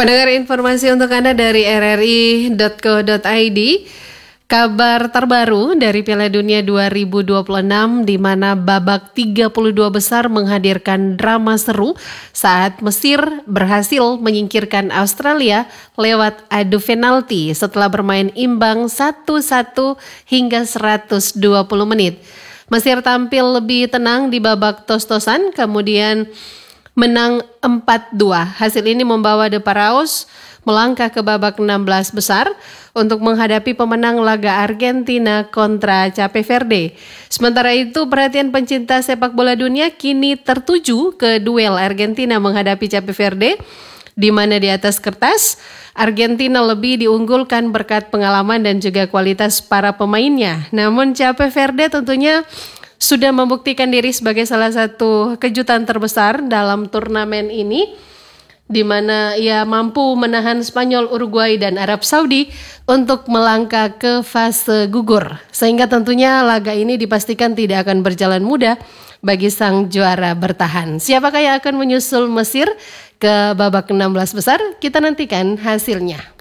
Pendengar, informasi untuk Anda dari rri.co.id. Kabar terbaru dari Piala Dunia 2026 di mana babak 32 besar menghadirkan drama seru saat Mesir berhasil menyingkirkan Australia lewat adu penalti setelah bermain imbang 1-1 hingga 120 menit. Mesir tampil lebih tenang di babak tos-tosan, kemudian menang 4-2. Hasil ini membawa The Pharaohs melangkah ke babak 16 besar untuk menghadapi pemenang laga Argentina kontra Cape Verde. Sementara itu, perhatian pencinta sepak bola dunia kini tertuju ke duel Argentina menghadapi Cape Verde, di mana di atas kertas Argentina lebih diunggulkan berkat pengalaman dan juga kualitas para pemainnya. Namun Cape Verde tentunya sudah membuktikan diri sebagai salah satu kejutan terbesar dalam turnamen ini, di mana ia mampu menahan Spanyol, Uruguay, dan Arab Saudi untuk melangkah ke fase gugur. Sehingga tentunya laga ini dipastikan tidak akan berjalan mudah bagi sang juara bertahan. Siapakah yang akan menyusul Mesir ke babak 16 besar? Kita nantikan hasilnya.